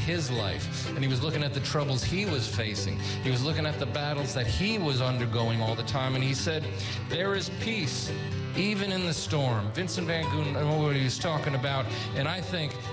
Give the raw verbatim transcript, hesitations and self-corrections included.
his life, and he was looking at the troubles he was facing. He was looking at the battles that he was undergoing all the time, and he said, there is peace even in the storm. Vincent Van Gogh knew what he was talking about, and I think